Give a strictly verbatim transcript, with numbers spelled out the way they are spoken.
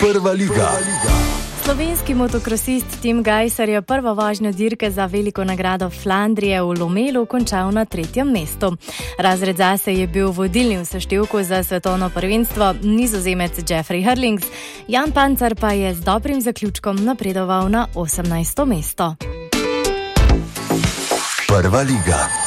Prva liga. Slovenski motokrosist Tim Gajser je prvo vožnjo dirke za veliko nagrado Flandrije v Lomelu končal na tretjem mestu. Razred zase je bil vodilni v seštevku za svetovno prvenstvo Nizozemec Jeffrey Herlings, Jan Pancar pa je z dobrim zaključkom napredoval na osemnajsto mesto. Prva liga.